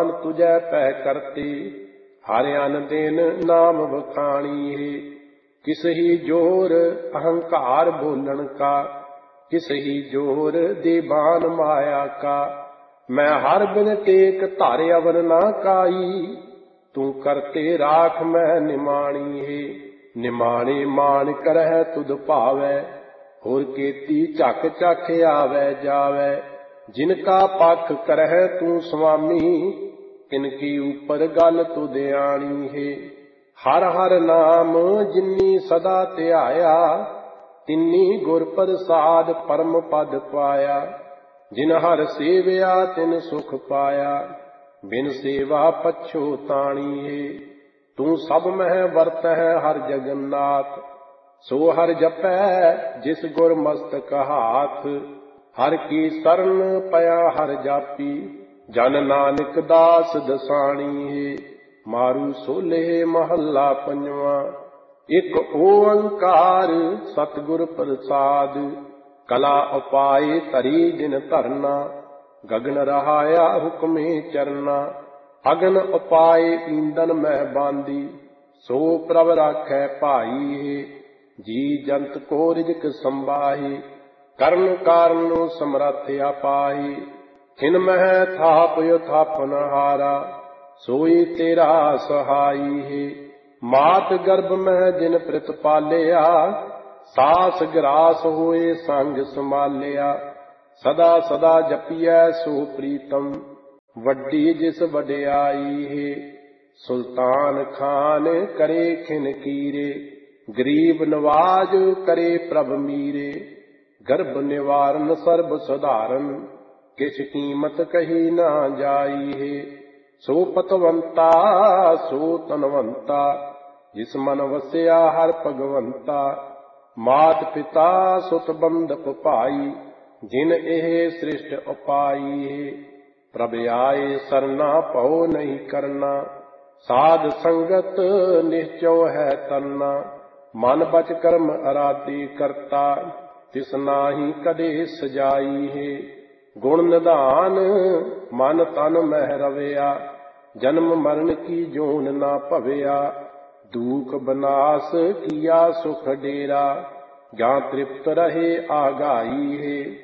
ਦਾਨ ਤੁਝੈ ਪੈ ਕਰਤੇ, ਹਰ ਅਨ ਦਿਨ ਨਾਮ ਵਖਾਣੀਏ। ਕਿਸ ਹੀ ਜੋਰ ਅਹੰਕਾਰ ਬੋਲਣ ਕਾ, ਕਿਸ ਹੀ ਜੋਰ ਦੇਵਾਨ ਮਾਇਆ ਕਾ। ਮੈਂ ਹਰ ਬਿਨ ਟੇਕ ਧਰ ਅਵਰ ਨਾ ਕਾਈ, ਤੂੰ ਕਰਤੇ ਰਾਖ ਮੈਂ ਨਿਮਾਣੀਏ। ਨਿਮਾਣੇ ਮਾਣ ਕਰਹਿ ਤੁਧ ਭਾਵੈ, ਹੋਰ ਕੀਤੀ ਝਕ ਝਕ ਆਵੈ ਜਾਵੈ। ਜਿਨ ਕਾ ਪੱਖ ਕਰਹਿ ਤੂੰ ਸੁਆਮੀ, ਤਿਨ ਕੀ ਉਪਰ ਗੱਲ ਤੁਧ ਆਣੀਏ। ਹਰ ਹਰ ਨਾਮ ਜਿਨੀ ਸਦਾ ਧਿਆਇਆ, ਤਿਨੀ ਗੁਰ ਪ੍ਰਸਾਦ ਪਰਮ ਪਦ ਪਾਇਆ। ਜਿਨ ਹਰ ਸੇਵਿਆ ਤਿਨ ਸੁਖ ਪਾਇਆ, ਬਿਨ ਸੇਵਾ ਪਛੋਤਾਣੀਏ। ਤੂੰ ਸਭ ਮਹਿ ਵਰਤਹਿ ਹਰ ਜਗਨਨਾਥ, ਸੋ ਹਰ ਜਪੈ ਜਿਸ ਗੁਰ ਮਸਤਕ ਹਾਥ। ਹਰ ਕੀ ਸਰਨ ਪਿਆ ਹਰ ਜਾਪੀ, ਜਨ ਨਾਨਕ ਦਾਸ ਦਸਾਣੀਏ। ਮਾਰੂ ਸੋਲੇ ਮਹੱਲਾ ਪੰਜਵਾਂ। ਇਕ ਓੰਕਾਰ ਸਤਿਗੁਰ ਪ੍ਰਸਾਦ, ਕਲਾ ਉਪਾਏ ਧਰੀ ਜਿਨ ਧਰਨਾ। ਗਗਨ ਰਹਾਇਆ ਹੁਕਮੇ ਚਰਨਾ, ਅਗਨ ਉਪਾਏ ਈਂਦਨ ਮਹਿ ਬਾਂਦੀ। ਸੋ ਪ੍ਰਭ ਰਾਖੈ ਭਾਈਏ, ਜੀ ਜੰਤ ਕੋ ਰਿਜਕ ਸੰਬਾਹੀ। ਕਰਨ ਕਾਰਨ ਸਮਰੱਥ ਆਪਾਹੀ, ਖਿਨ ਮਹਿ ਥਾਪ ਉਥਾਪਨ ਹਾਰਾ। ਸੋਈ ਤੇਰਾ ਸਹਾਈਏ। ਮਾਤ ਗਰਭ ਮਹਿ ਜਿਨ ਪ੍ਰਿਤ ਪਾਲਿਆ, ਸਾਸ ਗਰਾਸ ਹੋਏ ਸੰਗ ਸੰਭਾਲਿਆ। ਸਦਾ ਸਦਾ ਜਪੀਐ ਸੋ ਪ੍ਰੀਤਮ, ਵੱਡੀ ਜਿਸ ਵਡਿਆਈ। ਸੁਲਤਾਨ ਖਾਨ ਕਰੇ ਖਿਨ ਕੀਰੇ, ਗਰੀਬ ਨਵਾਜ ਕਰੇ ਪ੍ਰਭ ਮੀਰੇ। ਗਰਭ ਨਿਵਾਰਨ ਸਰਬ ਸੁਧਾਰਨ, ਕਿਛ ਕੀਮਤ ਕਹੀ ਨਾ ਜਾਈ। ਸੋ ਪਤਵੰਤਾ ਸੋ ਤਨਵੰਤਾ, ਜਿਸ ਮਨ ਵਸਿਆ ਹਰ ਭਗਵੰਤਾ। ਮਾਤ ਪਿਤਾ ਸੁਤ ਬੰਧਪ ਭਾਈ, ਜਿਨ ਇਹ ਸ੍ਰਿਸ਼ਟ ਉਪਾਈ। ਪ੍ਰਭ ਆਏ ਸਰਨਾ ਭਉ ਨਹੀਂ ਕਰਨਾ, ਸਾਧ ਸੰਗਤ ਨਿਸ਼ਚਉ ਹੈ ਤਰਨਾ। ਮਨ ਬਚ ਕਰਮ ਅਰਾਧੀ ਕਰਤਾ, ਤਿਸ ਨਾਹੀ ਕਦੇ ਸਜਾਈ। ਗੁਣ ਨਿਧਾਨ ਮਨ ਤਨ ਮਹਿ ਰਵਿਆ, ਜਨਮ ਮਰਨ ਕੀ ਜੋਨ ਨਾ ਭਵਿਆ। ਦੂਖ ਬਨਾਸ ਕੀਆ ਸੁਖ ਡੇਰਾ, ਜਾਂ ਤ੍ਰਿਪਤ ਰਹੇ ਆਗਾਈ।